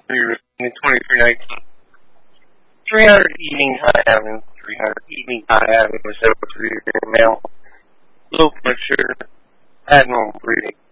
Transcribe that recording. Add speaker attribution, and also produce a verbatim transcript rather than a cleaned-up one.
Speaker 1: in twenty-three nineteen. three hundred evening high having, three hundred evening high having was over three year male, low blood sugar, abnormal breathing.